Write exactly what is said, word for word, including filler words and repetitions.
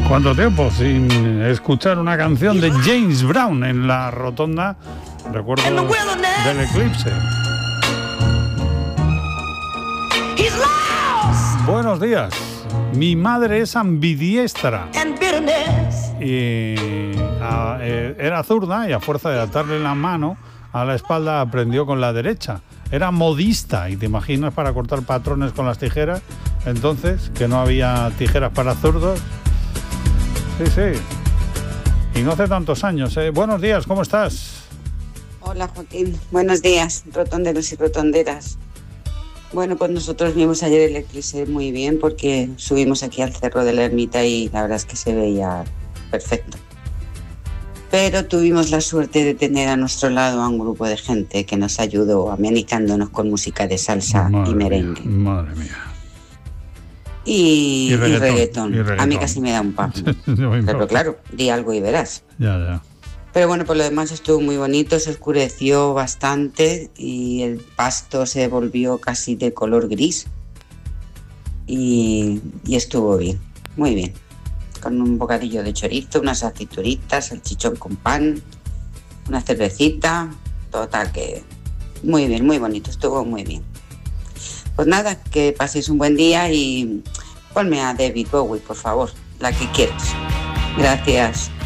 ¿Cuánto tiempo sin escuchar una canción de James Brown en la rotonda? Recuerdo del eclipse. Buenos días. Mi madre es ambidiestra. Y a, eh, era zurda y a fuerza de atarle la mano a la espalda aprendió con la derecha. Era modista y te imaginas para cortar patrones con las tijeras. Entonces, que no había tijeras para zurdos. Sí, sí. Y no hace tantos años, ¿eh? Buenos días, ¿cómo estás? Hola, Joaquín. Buenos días, rotonderos y rotonderas. Bueno, pues nosotros vimos ayer el eclipse muy bien porque subimos aquí al Cerro de la Ermita y la verdad es que se veía perfecto. Pero tuvimos la suerte de tener a nuestro lado a un grupo de gente que nos ayudó amenizándonos con música de salsa madre y merengue. Mía, madre mía. Y, y, reggaetón, y, reggaetón. y reggaetón. A mí casi me da un pavo. Pero claro, di algo y verás. Ya, ya. Pero bueno, por lo demás estuvo muy bonito, se oscureció bastante y el pasto se volvió casi de color gris. Y, y estuvo bien, muy bien. Con un bocadillo de chorizo, unas aceitunitas, el chichón con pan, una cervecita, total que muy bien, muy bonito, estuvo muy bien. Pues nada, que paséis un buen día y ponme a David Bowie, por favor, la que quieras. Gracias.